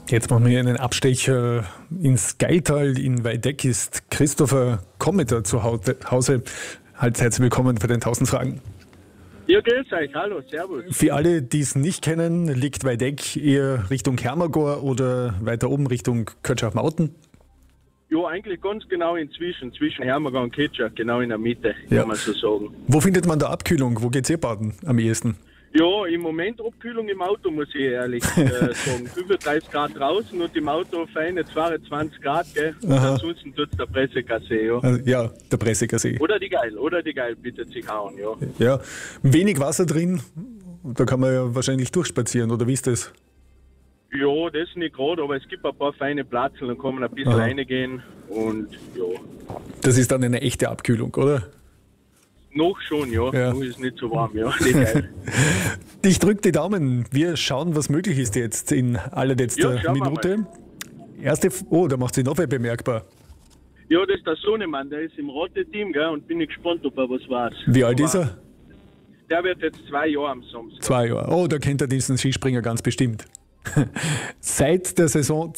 Jetzt machen wir einen Abstecher ins Geital. In Weidegg ist Christopher Kommeter zu Hause. Herzlich willkommen bei den 1000 Fragen. Ja, grüß euch, hallo, servus. Für alle, die es nicht kennen, liegt Weidegg eher Richtung Hermagor oder weiter oben Richtung Kötschach-Mauten? Ja, eigentlich ganz genau zwischen Hermagor und Ketschach, genau in der Mitte, Ja. kann man so sagen. Wo findet man da Abkühlung? Wo geht's baden am ehesten? Ja, im Moment Abkühlung im Auto, muss ich ehrlich sagen. 35 Grad draußen und im Auto feine 22 Grad, gell? Und Aha. ansonsten tut es der Pressegassee, ja. Also, ja, der Pressecker See. Oder die Geil bietet sich hauen, ja. Ja, wenig Wasser drin, da kann man ja wahrscheinlich durchspazieren, oder wie ist das? Ja, das nicht gerade, aber es gibt ein paar feine Platzen, dann kann man ein bisschen Aha. reingehen und ja. Das ist dann eine echte Abkühlung, oder? Noch schon, ja. Ja. Noch ist nicht so warm, ja. Nicht geil. Ich drücke die Daumen. Wir schauen, was möglich ist jetzt in allerletzter Ja, schauen wir Minute. Da macht sich noch wer bemerkbar. Ja, das ist der Sohnemann, der ist im Rote-Team, gell, und bin ich gespannt, ob er was weiß. Wie alt ist er? Der wird jetzt 2 Jahre am Samstag. 2 Jahre. Oh, da kennt er diesen Skispringer ganz bestimmt. Seit der Saison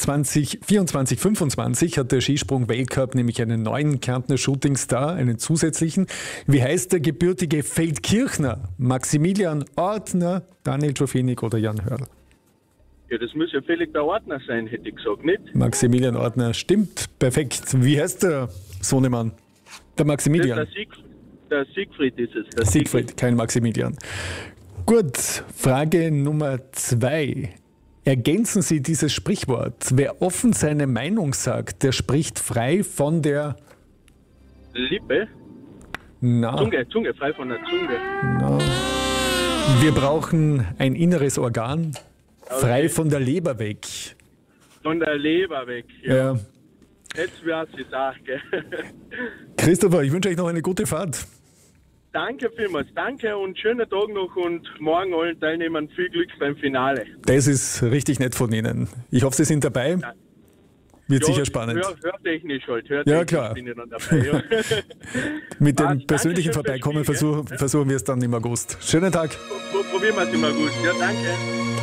2024-25 hat der Skisprung-Weltcup nämlich einen neuen Kärntner Shootingstar, einen zusätzlichen. Wie heißt der gebürtige Feldkirchner? Maximilian Ortner, Daniel Czofenik oder Jan Hörl? Ja, das muss ja völlig der Ordner sein, hätte ich gesagt, nicht? Maximilian Ortner, stimmt, perfekt. Wie heißt der Sohnemann? Der Maximilian. Das ist der Siegfried ist es. Der Siegfried, kein Maximilian. Gut, Frage Nummer 2. Ergänzen Sie dieses Sprichwort. Wer offen seine Meinung sagt, der spricht frei von der Lippe? Zunge, frei von der Zunge. Wir brauchen ein inneres Organ, frei von der Leber weg. Von der Leber weg, ja. Ja. Jetzt wird es auch, gell. Christopher, ich wünsche euch noch eine gute Fahrt. Danke vielmals, danke und schönen Tag noch und morgen allen Teilnehmern viel Glück beim Finale. Das ist richtig nett von Ihnen. Ich hoffe, Sie sind dabei. Wird sicher spannend. Hörtechnisch halt. Ja, klar. Bin ich dann dabei, ja. Mit dem Danke persönlichen schön fürs Vorbeikommen Spiel, versuchen wir es dann im August. Schönen Tag. Probieren wir es immer gut. Ja, danke.